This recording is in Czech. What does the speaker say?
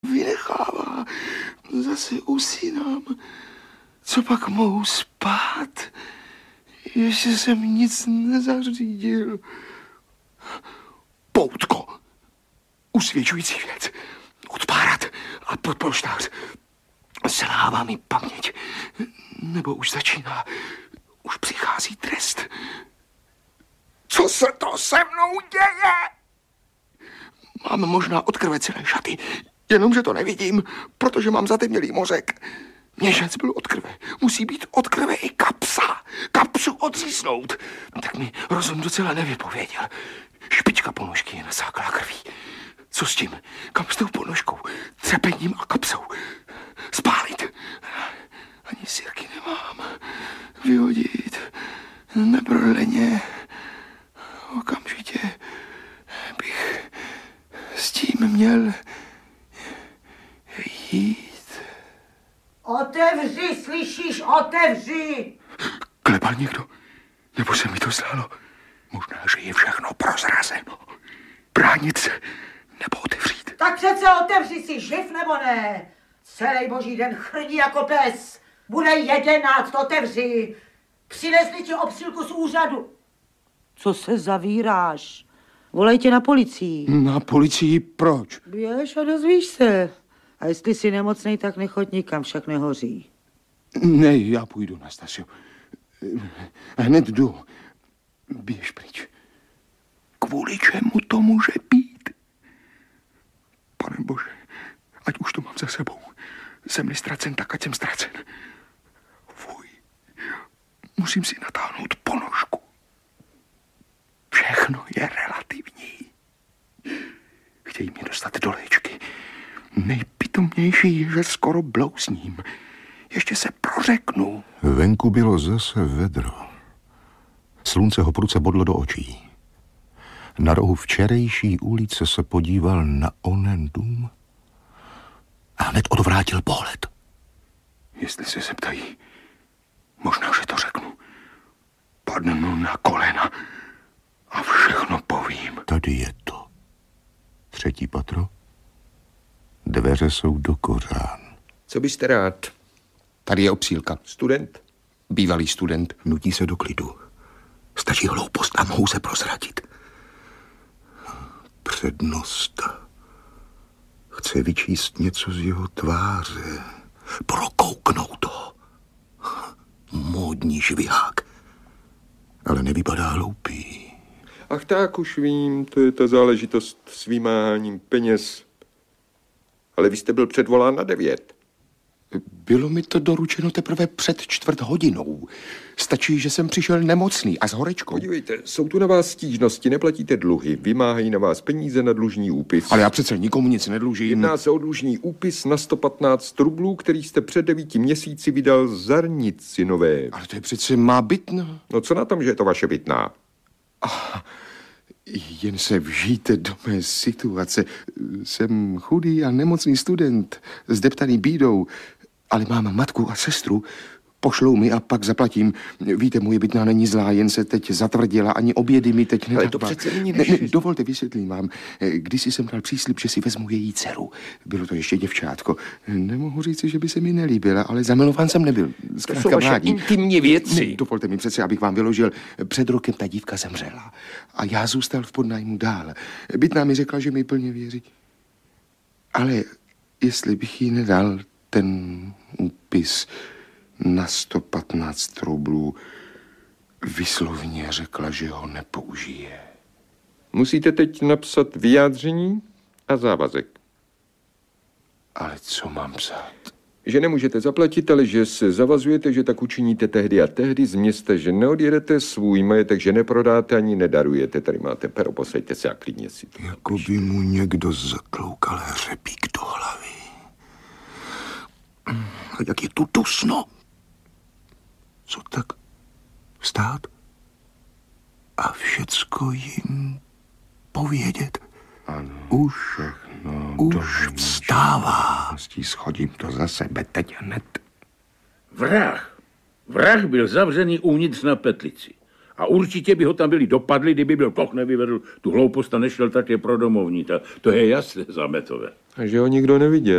vynechává. Zase usínám. Co pak mohu spát? Ještě jsem nic nezařídil. Poutko. Usvědčující věc. Odpárat a pod polštář. Selhává mi paměť. Nebo už začíná. Už přichází trest. Co se to se mnou děje? Mám možná odkrvecelé šaty, jenomže to nevidím, protože mám zatemnělý mozek. Měšec byl od krve. Musí být od krve i kapsa. Kapsu odříznout. Tak mi rozum docela nevypověděl. Špička ponožky je nasáklá krví. Co s tím? Kam s tou ponožkou? Třepením a kapsou? Spálit? Ani sirky nemám. Vyhodit? Neprodleně. Okamžitě bych s tím měl jít. Otevři, slyšíš? Otevři! Klepal někdo? Nebo se mi to zdálo? Možná, že je všechno prozrazeno. Bránit se nebo otevřít? Tak přece otevři, si živ nebo ne? Celý boží den chrní jako pes. Bude 11, otevři. Přinesli ti obsílku z úřadu. Co se zavíráš? Volejte na policii. Na policii proč? Běž a dozvíš se. A jestli jsi nemocnej, tak nechoď nikam, však nehoří. Ne, já půjdu, Nastasio. Hned jdu. Běž pryč. Kvůli čemu to může být? Pane Bože, ať už to mám za sebou. Jsem-li ztracen, tak ať jsem ztracen. Fuj, musím si natáhnout ponožku. Všechno je relativní. Chtějí mě dostat do léčky. Nejpitomnější je, že skoro blouzním. Ještě se prořeknu. Venku bylo zase vedro. Slunce ho prudce bodlo do očí. Na rohu včerejší ulice se podíval na onen dům a hned odvrátil pohled. Jestli se zeptají, možná, že to řeknu. Padnu na kolena a všechno povím. Tady je to. 3. patro. Dveře jsou do kořán. Co byste rád? Tady je obsílka. Student? Bývalý student. Nutí se do klidu. Stačí hloupost a mohou se prozradit. Přednost. Chce vyčíst něco z jeho tváře. Prokouknout ho. Módní žvihák. Ale nevypadá hloupý. Ach tak, už vím, to je ta záležitost s vymáháním peněz. Ale vy jste byl předvolán na 9. Bylo mi to doručeno teprve před 4:15. Stačí, že jsem přišel nemocný a s horečkou. Podívejte, jsou tu na vás stížnosti, neplatíte dluhy, vymáhají na vás peníze na dlužní úpis. Ale já přece nikomu nic nedlužím. Jedná se o dlužní úpis na 115 rublů, který jste před 9 měsíci vydal Zarnicinové. Ale to je přece má bytna. No co na tom, že je to vaše bytná? Jen se vžijte do mé situace. Jsem chudý a nemocný student, zdeptaný bídou, ale mám matku a sestru. Pošlou mi a pak zaplatím. Víte, moje bytná není zlá, jen se teď zatvrdila, ani obědy mi teď nedává. Ale to přece není ne, dovolte, vysvětlím vám. Kdysi jsem dal příslib, že si vezmu její dceru. Bylo to ještě děvčátko. Nemohu říct, že by se mi nelíbila, ale zamilován jsem nebyl. To jsou vaše intimní věci. Ne, dovolte mi přece, abych vám vyložil. Před rokem ta dívka zemřela a já zůstal v podnájmu dál. Bytná mi řekla, že mi plně věří. Ale jestli bych jí nedal ten úpis na 115 rublů, vyslovně řekla, že ho nepoužije. Musíte teď napsat vyjádření a závazek. Ale co mám psát? Že nemůžete zaplatit, ale že se zavazujete, že tak učiníte tehdy a tehdy z města, že neodjedete svůj majetek, že neprodáte ani nedarujete. Tady máte pero, posaďte se a klidně si to Jako by mu někdo zatloukal hřebík do hlavy. A jak je tu dusno. Co tak? Vstát? A všecko jim povědět? Ano, Už vstává. Schodím to za sebe teď hned. Vrah byl zavřený uvnitř na petlici. A určitě by ho tam byli dopadli, kdyby byl Koch nevyvedl tu hloupost a nešel také pro domovní. To je jasné, Zametové. Takže ho nikdo neviděl.